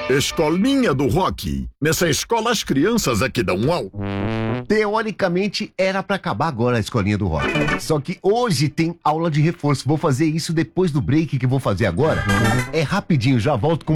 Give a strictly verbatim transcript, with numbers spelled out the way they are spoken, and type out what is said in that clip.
Escolinha do Rock. Nessa escola as crianças é que dão au. Teoricamente era pra acabar agora a escolinha do rock. Só que hoje tem aula de reforço. Vou fazer isso depois do break que vou fazer agora. É rapidinho, já volto com